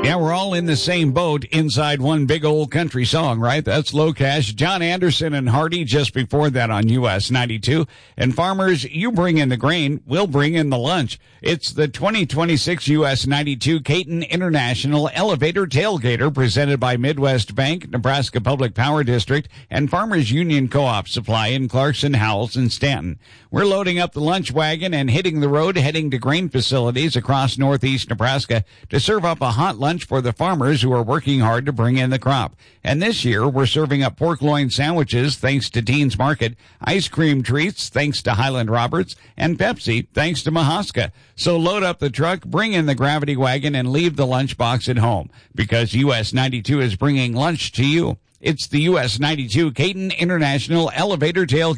Yeah, we're all in the same boat inside one big old country song, right? That's Low Cash, John Anderson and Hardy just before that on US 92. And farmers, you bring in the grain, we'll bring in the lunch. It's the 2026 US 92 Caton International Elevator Tailgater presented by Midwest Bank, Nebraska Public Power District, and Farmers Union Co-op Supply in Clarkson, Howells, and Stanton. We're loading up the lunch wagon and hitting the road, heading to grain facilities across northeast Nebraska to serve up a hot lunch for the farmers who are working hard to bring in the crop. And this year, we're serving up pork loin sandwiches thanks to Dean's Market, ice cream treats thanks to Highland Roberts, and Pepsi thanks to Mahaska. So load up the truck, bring in the gravity wagon, and leave the lunchbox at home, because US 92 is bringing lunch to you. It's the US 92 Caton International Elevator Tailgate.